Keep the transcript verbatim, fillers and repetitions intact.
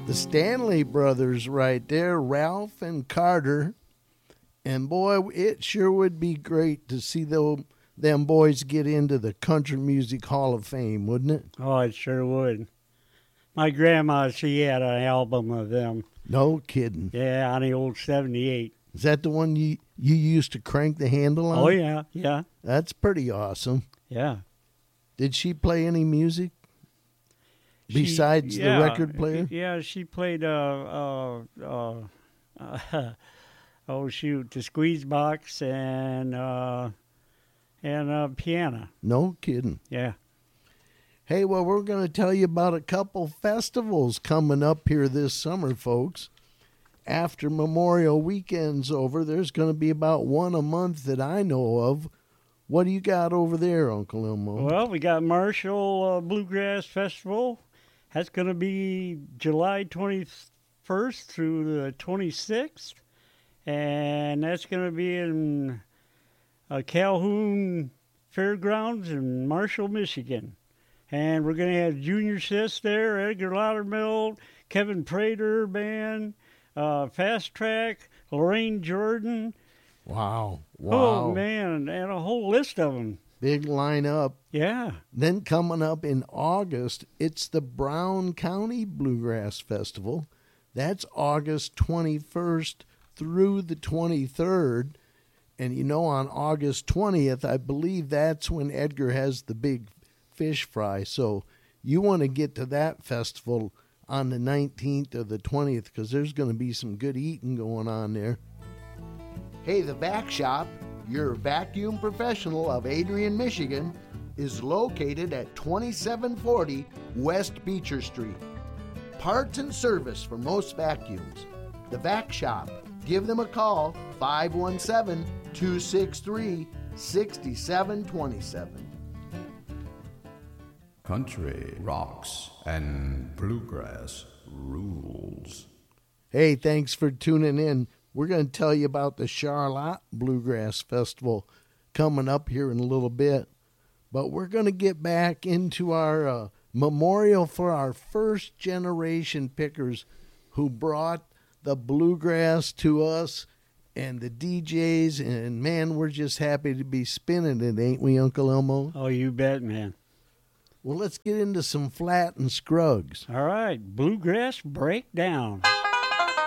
The Stanley brothers right there, Ralph and Carter. And boy, it sure would be great to see them, them boys get into the Country Music Hall of Fame, wouldn't it? Oh, it sure would. My grandma, she had an album of them. No kidding. Yeah, on the old seventy-eight. Is that the one you, you used to crank the handle on? Oh, yeah, yeah. That's pretty awesome. Yeah. Did she play any music besides she, yeah, the record player? Yeah, she played, uh, uh, uh, uh, oh, shoot, the squeeze box and, uh, and uh, piano. No kidding. Yeah. Hey, well, we're going to tell you about a couple festivals coming up here this summer, folks. After Memorial Weekend's over, there's going to be about one a month that I know of. What do you got over there, Uncle Elmo? Well, we got Marshall uh, Bluegrass Festival. That's going to be July twenty-first through the twenty-sixth. And that's going to be in uh, Calhoun Fairgrounds in Marshall, Michigan. And we're going to have Junior Sis there, Edgar Loudermilk, Kevin Prater Band, uh, Fast Track, Lorraine Jordan. Wow. Wow. Oh, man, and a whole list of them. Big lineup. Yeah. Then coming up in August, it's the Brown County Bluegrass Festival. That's August twenty-first through the twenty-third. And, you know, on August twentieth, I believe that's when Edgar has the big fish fry. So you want to get to that festival on the nineteenth or the twentieth because there's going to be some good eating going on there. Hey, the Vac Shop, your vacuum professional of Adrian, Michigan, is located at twenty-seven forty West Beecher Street. Parts and service for most vacuums. The Vac Shop. Give them a call, five one seven, two six three, six seven two seven. Country rocks and bluegrass rules. Hey, thanks for tuning in. We're going to tell you about the Charlotte Bluegrass Festival coming up here in a little bit. But we're going to get back into our uh, memorial for our first generation pickers who brought the bluegrass to us and the D Js. And, man, we're just happy to be spinning it, ain't we, Uncle Elmo? Oh, you bet, man. Well, let's get into some Flat and Scruggs. All right, Bluegrass Breakdown.